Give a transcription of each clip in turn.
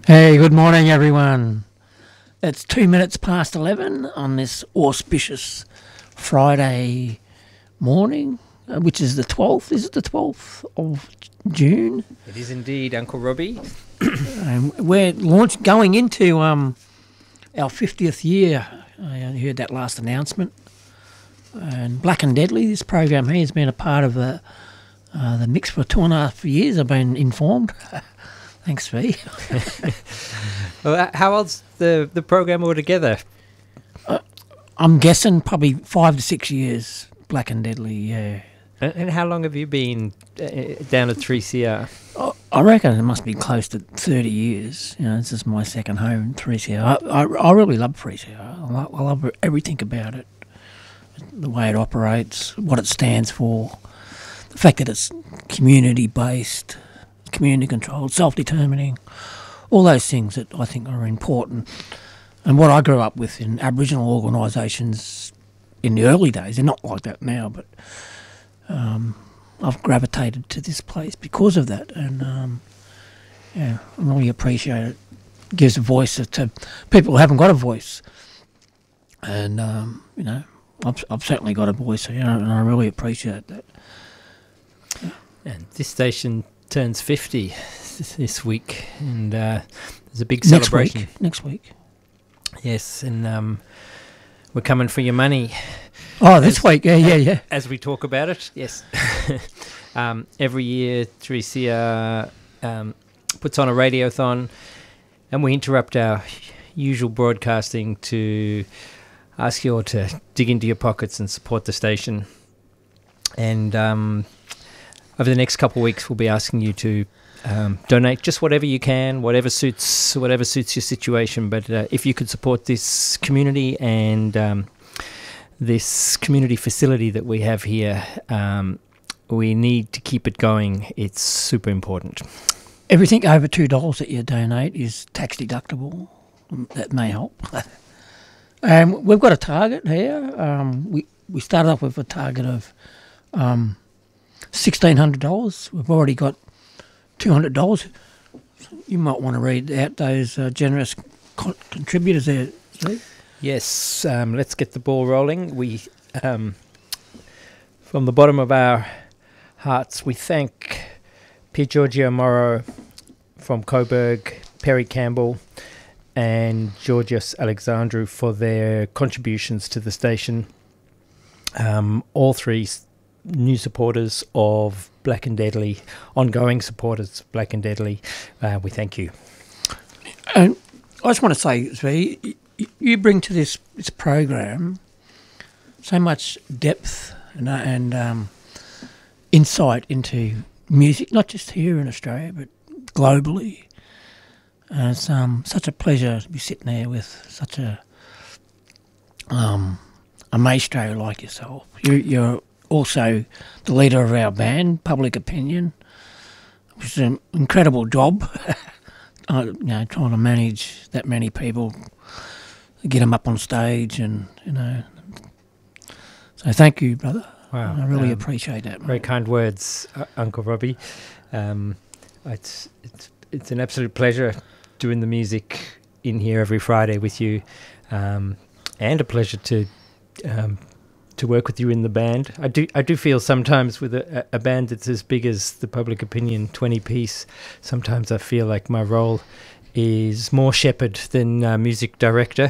Hey, good morning, everyone. It's 2 minutes past 11 on this auspicious Friday morning, which is the 12th. Is it the 12th of June? It is indeed, Uncle Robbie. We're going into our 50th year. I heard that last announcement. And Black and Deadly, this program here, has been a part of the mix for 2.5 years, I've been informed. Thanks, V. Well, how old's the program altogether? I'm guessing probably 5 to 6 years, Black and Deadly, yeah. And how long have you been down at 3CR? I reckon it must be close to 30 years. You know, this is my second home, 3CR. I really love 3CR. I love everything about it. The way it operates, what it stands for, the fact that it's community-based, community-controlled, self-determining, all those things that I think are important. And what I grew up with in Aboriginal organisations in the early days, they're not like that now, but I've gravitated to this place because of that. And, I really appreciate it. It gives a voice to people who haven't got a voice. And, I've certainly got a voice here, and I really appreciate that. And this station turns 50 this week, and there's a big celebration. Next week. Yes, and we're coming for your money. Oh, this week, yeah. As we talk about it, yes. Every year, 3CR puts on a radiothon, and we interrupt our usual broadcasting to ask you all to dig into your pockets and support the station. And over the next couple of weeks, we'll be asking you to donate just whatever you can, whatever suits your situation. But if you could support this community and this community facility that we have here, we need to keep it going. It's super important. Everything over $2 that you donate is tax deductible. That may help. We've got a target here. We started off with a target of $1,600. We've already got $200. You might want to read out those generous contributors there, Steve. Yes, let's get the ball rolling. We, from the bottom of our hearts, we thank Pierre Giorgio Morrow from Coburg, Perry Campbell, and Georgios Alexandrou for their contributions to the station. All three new supporters of Black and Deadly, ongoing supporters of Black and Deadly, we thank you. And I just want to say, Zvi, you bring to this program so much depth and insight into music, not just here in Australia, but globally. It's such a pleasure to be sitting there with such a maestro like yourself. You're also the leader of our band, Public Opinion, which is an incredible job. Trying to manage that many people, get them up on stage, and So thank you, brother. Wow, I really appreciate that. Very kind words, Uncle Robbie. It's an absolute pleasure doing the music in here every Friday with you, and a pleasure to work with you in the band. I do feel sometimes with a band that's as big as the Public Opinion 20-piece, sometimes I feel like my role is more shepherd than music director,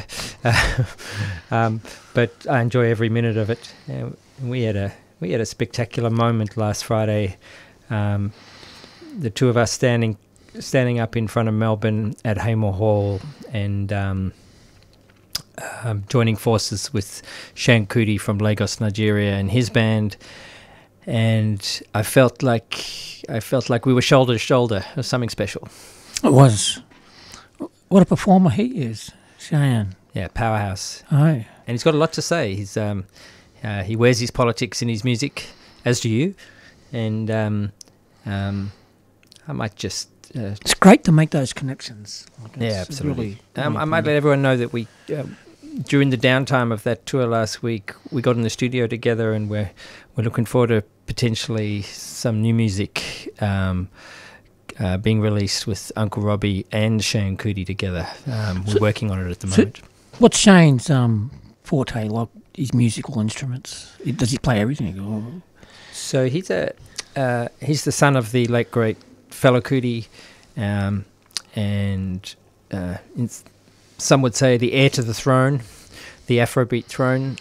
but I enjoy every minute of it. We had a spectacular moment last Friday. The two of us standing up in front of Melbourne at Haymore Hall and joining forces with Shan Kuti from Lagos, Nigeria, and his band, and I felt like we were shoulder to shoulder. It was something special. It was. What a performer he is, Shan. Yeah, powerhouse. Oh. And he's got a lot to say. He wears his politics in his music, as do you, and I might just. It's great to make those connections. Yeah, absolutely. Really I might let everyone know that we, during the downtime of that tour last week, we got in the studio together, and we're looking forward to potentially some new music being released with Uncle Robbie and Shane Coody together. We're working on it at the moment. What's Shane's forte, like his musical instruments? Does he play everything? Or? So he's the son of the late great Fela Kuti, and some would say the heir to the throne, the Afrobeat throne.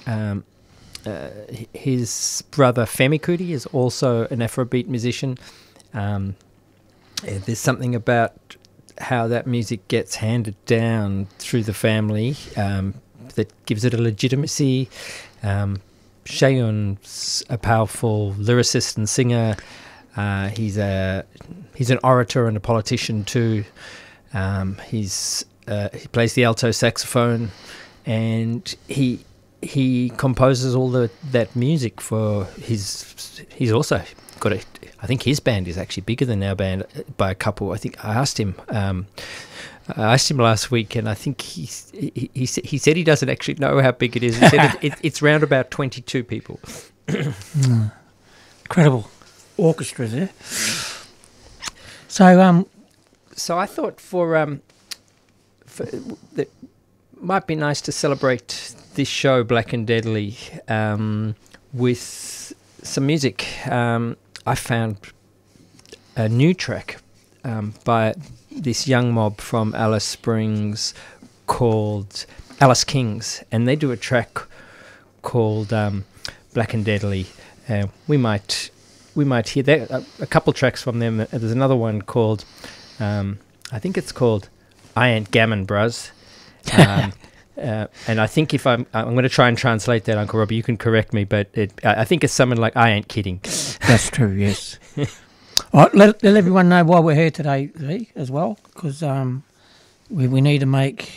His brother Femi Kuti is also an Afrobeat musician. There's something about how that music gets handed down through the family that gives it a legitimacy. Shayun's a powerful lyricist and singer. He's an orator and a politician too. He plays the alto saxophone, and he composes all that music for his. He's also got I think his band is actually bigger than our band by a couple. I think I asked him. I asked him last week, and I think he said he doesn't actually know how big it is. He said it's round about 22 people. Incredible orchestra there. So I thought it might be nice to celebrate this show, Black and Deadly, with some music. I found a new track by this young mob from Alice Springs called Alice Kings, and they do a track called Black and Deadly. We might hear that, a couple tracks from them. There's another one called I think it's called I Ain't Gammon Bruz. And I think if I'm going to try and translate that, Uncle Robbie, you can correct me, but I think it's something like I ain't kidding. That's true, yes. All right, let everyone know why we're here today, Lee, as well, because we need to make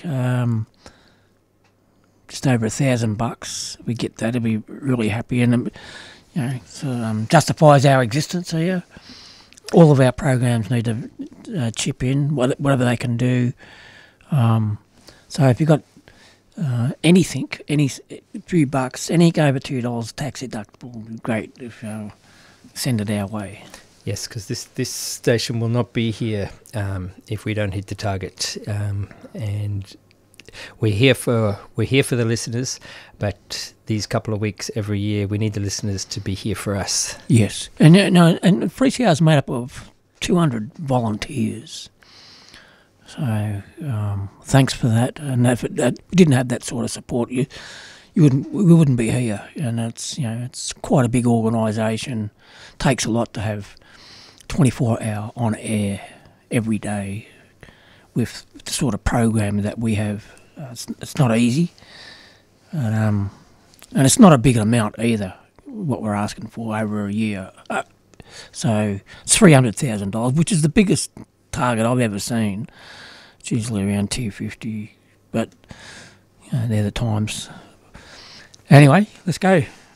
just over $1,000. We get that, we'll be really happy, and justifies our existence here. All of our programs need to chip in, whatever they can do. So if you've got anything, any few bucks, anything over $2 tax deductible, would be great if you send it our way. Yes, because this station will not be here if we don't hit the target, and we're here for the listeners. But these couple of weeks every year, we need the listeners to be here for us. Yes, and 3CR is made up of 200 volunteers. So thanks for that. And if we didn't have that sort of support, we wouldn't be here. And it's quite a big organisation. Takes a lot to have 24-hour on air every day with the sort of program that we have. It's not easy, and it's not a big amount either. What we're asking for over a year, so it's $300,000, which is the biggest target I've ever seen. It's usually around $250, but they're the times. Anyway, let's go.